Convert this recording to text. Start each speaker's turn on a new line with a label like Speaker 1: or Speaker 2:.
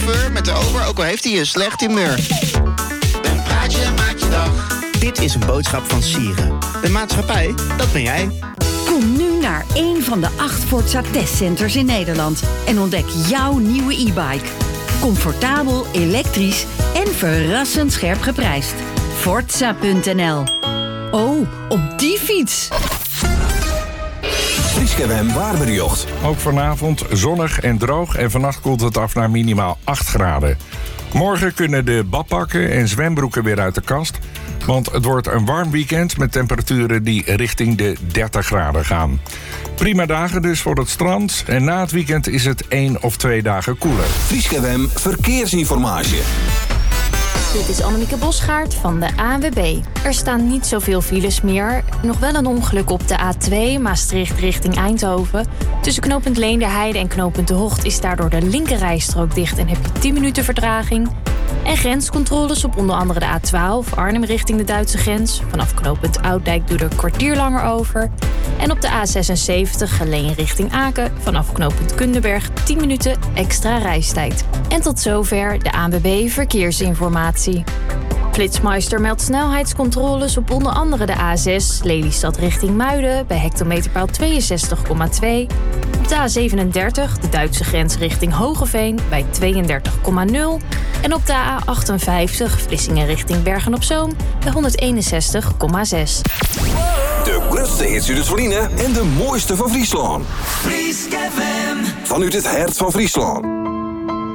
Speaker 1: chauffeur met de ober, ook al heeft hij een slecht humeur. Een praatje maakt je dag. Dit is een boodschap van Sieren. De maatschappij, dat ben jij.
Speaker 2: Kom nu naar een van de 8 Forza testcenters in Nederland en ontdek jouw nieuwe e-bike. Comfortabel, elektrisch en verrassend scherp geprijsd. Forza.nl. Oh, op die fiets!
Speaker 3: Fries-KFM waarbericht.
Speaker 4: Ook vanavond zonnig en droog en vannacht koelt het af naar minimaal 8 graden. Morgen kunnen de badpakken en zwembroeken weer uit de kast. Want het wordt een warm weekend met temperaturen die richting de 30 graden gaan. Prima dagen dus voor het strand. En na het weekend is het 1 of 2 dagen koeler.
Speaker 3: Fries-KFM verkeersinformatie.
Speaker 5: Dit is Annemieke Bosgaard van de ANWB. Er staan niet zoveel files meer. Nog wel een ongeluk op de A2 Maastricht richting Eindhoven. Tussen knooppunt Leenderheide en knooppunt De Hocht is daardoor de linkerrijstrook dicht en heb je 10 minuten vertraging. En grenscontroles op onder andere de A12 Arnhem richting de Duitse grens. Vanaf knooppunt Ouddijk doe er een kwartier langer over. En op de A76 Geleen richting Aken. Vanaf knooppunt Kundenberg 10 minuten extra reistijd. En tot zover de ANWB Verkeersinformatie. Flitsmeister meldt snelheidscontroles op onder andere de A6 Lelystad richting Muiden bij hectometerpaal 62,2. Op de A37 de Duitse grens richting Hogeveen bij 32,0. En op de A58 Vlissingen richting Bergen-op-Zoom bij 161,6.
Speaker 3: De grootste hits uit het Verliezen en de mooiste van Friesland.
Speaker 6: Fries-KFM.
Speaker 3: Vanuit het hart van Friesland.